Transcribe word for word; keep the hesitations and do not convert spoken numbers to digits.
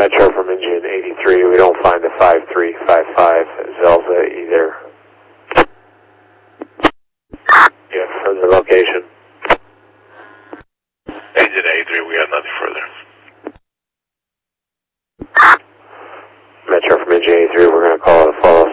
Metro from engine eighty-three. We don't find the five three five